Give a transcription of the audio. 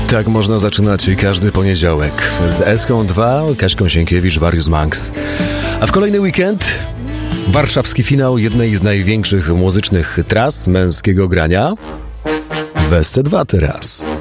Tak można zaczynać każdy poniedziałek. Z Eską 2, Kaśką Sienkiewicz, Warius Manx. A w kolejny weekend warszawski finał jednej z największych muzycznych tras męskiego grania w SC2 teraz.